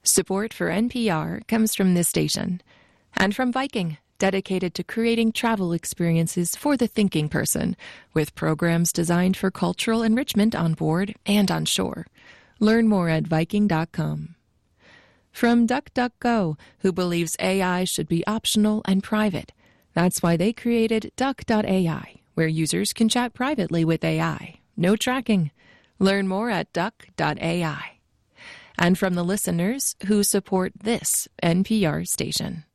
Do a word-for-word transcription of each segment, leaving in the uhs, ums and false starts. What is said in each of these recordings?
Support for N P R comes from this station and from Viking, dedicated to creating travel experiences for the thinking person, with programs designed for cultural enrichment on board and on shore. Learn more at Viking dot com. From DuckDuckGo, who believes A I should be optional and private. That's why they created Duck dot A I, where users can chat privately with A I. No tracking. Learn more at Duck dot A I. And from the listeners who support this N P R station.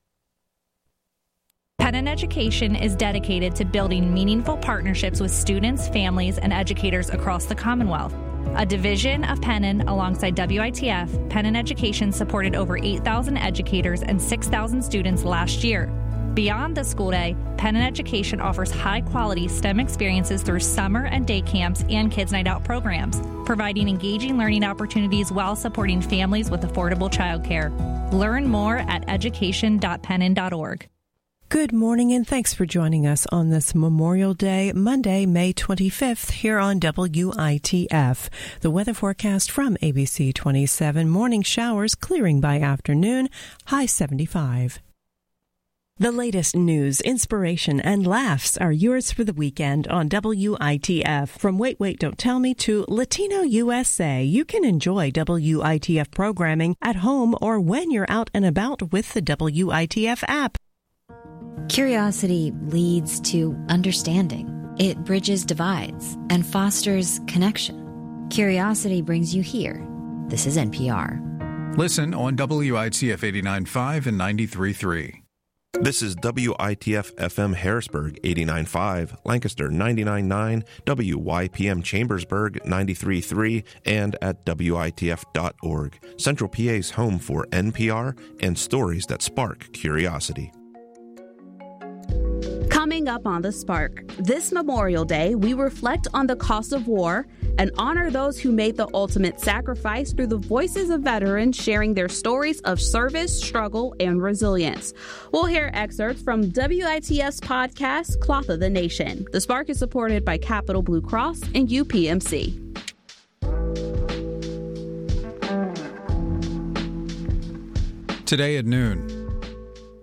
Pennon Education is dedicated to building meaningful partnerships with students, families, and educators across the Commonwealth. A division of Pennon alongside W I T F, Pennon Education supported over eight thousand educators and six thousand students last year. Beyond the school day, Pennon Education offers high-quality STEM experiences through summer and day camps and Kids Night Out programs, providing engaging learning opportunities while supporting families with affordable childcare. Learn more at education dot pennon dot org. Good morning, and thanks for joining us on this Memorial Day, Monday, May twenty-fifth, here on W I T F. The weather forecast from A B C twenty-seven, morning showers clearing by afternoon, high seventy-five. The latest news, inspiration, and laughs are yours for the weekend on W I T F. From Wait, Wait, Don't Tell Me to Latino U S A, you can enjoy W I T F programming at home or when you're out and about with the W I T F app. Curiosity leads to understanding. It bridges divides and fosters connection. Curiosity brings you here. This is N P R. Listen on W I T F eighty-nine point five and ninety-three point three. This is W I T F F M Harrisburg eighty-nine point five, Lancaster ninety-nine point nine, W Y P M Chambersburg ninety-three point three, and at W I T F dot org. Central P A's home for N P R and stories that spark curiosity. Coming up on The Spark, this Memorial Day, we reflect on the cost of war and honor those who made the ultimate sacrifice through the voices of veterans sharing their stories of service, struggle, and resilience. We'll hear excerpts from W I T F's podcast, Cloth of the Nation. The Spark is supported by Capital Blue Cross and U P M C. Today at noon,